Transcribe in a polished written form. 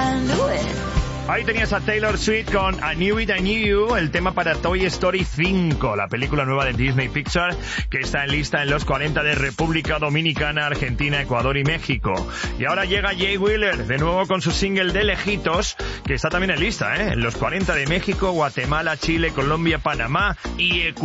Ahí tenías a Taylor Swift con I Knew It, I Knew You, el tema para Toy Story 5, la película nueva de Disney Pixar, que está en lista en los 40 de República Dominicana, Argentina, Ecuador y México. Y ahora llega Jay Wheeler, de nuevo con su single de Lejitos, que está también en lista, en los 40 de México, Guatemala, Chile, Colombia, Panamá y Ecuador.